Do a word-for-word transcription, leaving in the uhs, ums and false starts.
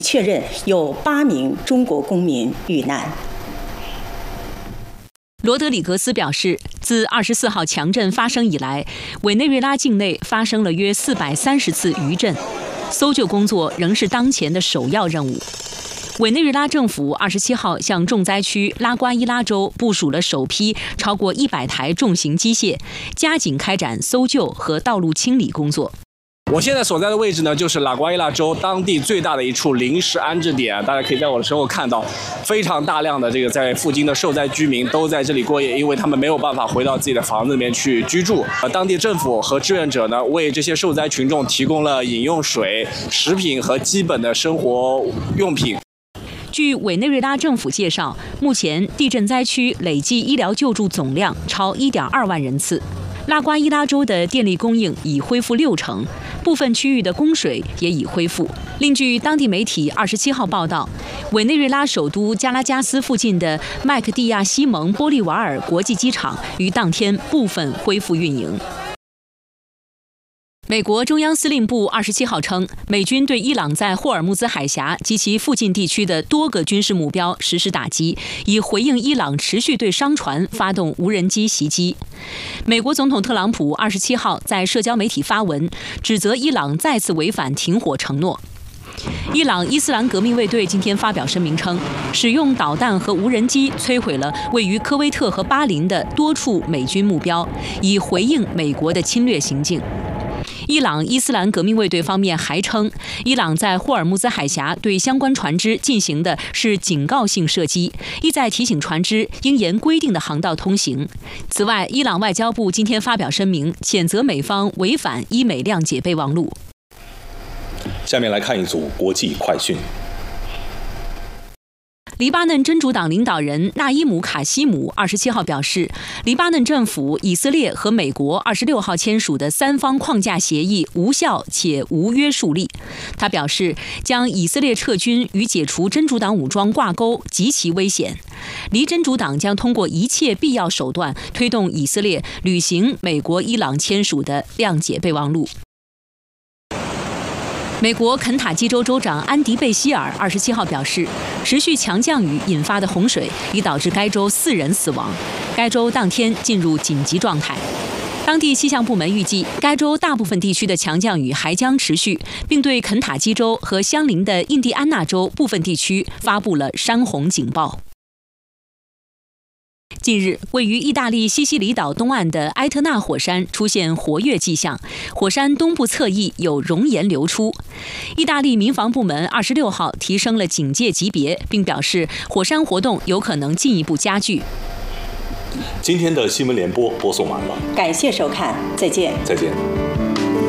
确认有八名中国公民遇难。 罗德里格斯表示，自二十四号强震发生以来，委内瑞拉境内发生了约四百三十次余震，搜救工作仍是当前的首要任务。委内瑞拉政府二十七号向重灾区拉瓜伊拉州部署了首批超过一百台重型机械，加紧开展搜救和道路清理工作。 我现在所在的位置呢，就是拉瓜伊拉州当地最大的一处临时安置点。大家可以在我的身后看到，非常大量的这个在附近的受灾居民都在这里过夜，因为他们没有办法回到自己的房子里面去居住。呃，当地政府和志愿者呢，为这些受灾群众提供了饮用水、食品和基本的生活用品。 据委内瑞拉政府介绍，目前地震灾区累计医疗救助总量超 一点二万人次。拉瓜伊拉州的电力供应已恢复六成，部分区域的供水也已恢复。另据当地媒体二十七号报道，委内瑞拉首都加拉加斯附近的麦克蒂亚西蒙波利瓦尔国际机场于当天部分恢复运营。美国中央司令部二十七号称，美军对伊朗在霍尔木兹海峡及其附近地区的多个军事目标实施打击，以回应伊朗持续对商船发动无人机袭击。美国总统特朗普二十七号在社交媒体发文，指责伊朗再次违反停火承诺。伊朗伊斯兰革命卫队今天发表声明称，使用导弹和无人机摧毁了位于科威特和巴林的多处美军目标，以回应美国的侵略行径。伊朗伊斯兰革命卫队方面还称，伊朗在霍尔木兹海峡对相关船只进行的是警告性射击，意在提醒船只应沿规定的航道通行。此外，伊朗外交部今天发表声明，谴责美方违反伊美谅解备忘录。 下面来看一组国际快讯。 黎巴嫩真主党领导人纳伊姆·卡西姆二十七号表示，黎巴嫩政府、以色列和美国二十六号签署的三方框架协议无效且无约束力。他表示，将以色列撤军与解除真主党武装挂钩极其危险。黎真主党将通过一切必要手段推动以色列履行美国、伊朗签署的谅解备忘录。美国肯塔基州州长安迪·贝希尔二十七号表示，持续强降雨引发的洪水已导致该州四人死亡，该州当天进入紧急状态。当地气象部门预计，该州大部分地区的强降雨还将持续，并对肯塔基州和相邻的印第安纳州部分地区发布了山洪警报。近日，位于意大利西西里岛东岸的埃特纳火山出现活跃迹象，火山东部侧翼有熔岩流出。意大利民防部门二十六号提升了警戒级别，并表示火山活动有可能进一步加剧。 今天的新闻联播播送完了， 感谢收看，再见。 再见。